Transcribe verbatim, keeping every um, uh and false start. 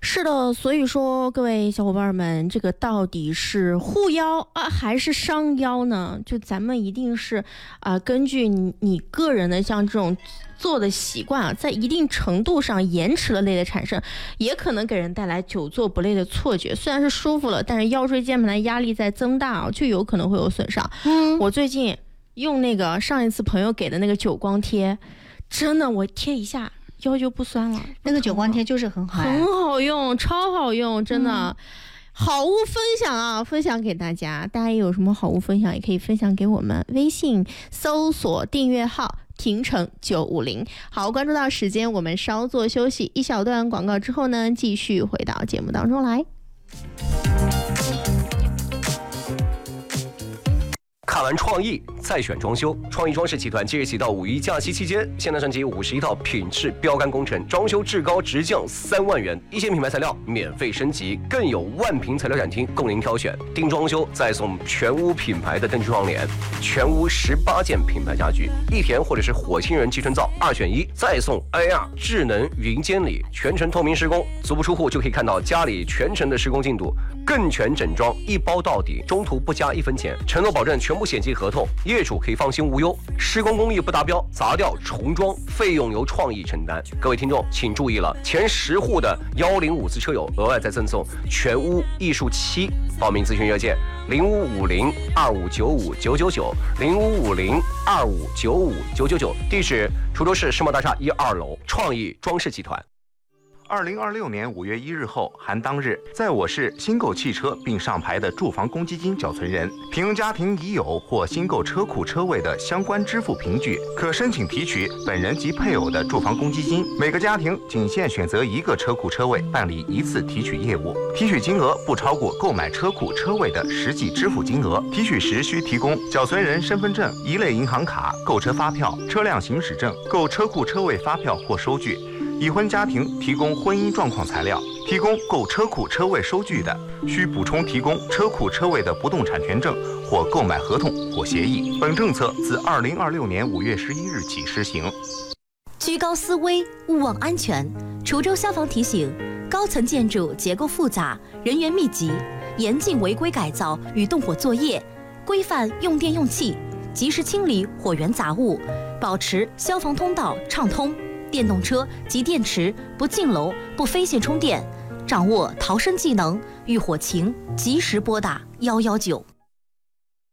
是的，所以说各位小伙伴们，这个到底是护腰啊还是伤腰呢？就咱们一定是啊、呃，根据你你个人的像这种做的习惯啊，在一定程度上延迟了累的产生，也可能给人带来久坐不累的错觉。虽然是舒服了，但是腰椎间盘的压力在增大啊，就有可能会有损伤。嗯，我最近用那个上一次朋友给的那个久光贴，真的我贴一下腰就不酸了。 那个久光贴就是很好， 很好用，超好用，真的。嗯，好物分享啊，分享给大家。大家有什么好物分享，也可以分享给我们。微信搜索订阅号婷城九五零。好，关注到时间，我们稍作休息，一小段广告之后呢，继续回到节目当中来。 看完创意再选装修，创意装饰集团即日起到五一假期期间，现代升级五十一套品质标杆工程，装修至高直降三万元，一线品牌材料免费升级，更有万平材料展厅供您挑选。定装修再送全屋品牌的灯具窗帘，全屋十八件品牌家具，一田或者是火星人集成灶二选一，再送 A R 智能云监理，全程透明施工，足不出户就可以看到家里全程的施工进度，更全整装一包到底，中途不加一分钱，承诺保证全部险期合同，业主可以放心无忧。施工工艺不达标，砸掉重装费用由创意承担。各位听众请注意了，前十户的幺零五次车友额外再赠送全屋艺术漆。报名咨询热线零五五零二五九五九九九零五五零二五九五九九九，地址滁州市世贸大厦一二楼，创意装饰集团。 二零二六年五月一日后含当日，在我市新购汽车并上牌的住房公积金缴存人，凭用家庭已有或新购车库车位的相关支付凭据，可申请提取本人及配偶的住房公积金。每个家庭仅限选择一个车库车位办理一次提取业务，提取金额不超过购买车库车位的实际支付金额。提取时需提供缴存人身份证、一类银行卡、购车发票、车辆行驶证、购车库车位发票或收据。已婚家庭提供婚姻状况材料，提供购车库车位收据的，需补充提供车库车位的不动产权证或购买合同或协议。本政策自二零二六年五月十一日起施行。 居高思危，勿忘安全。滁州消防提醒：高层建筑结构复杂，人员密集，严禁违规改造与动火作业，规范用电用气，及时清理火源杂物，保持消防通道畅通。电动车及电池不进楼、不飞线充电，掌握逃生技能，遇火情及时拨打一一九。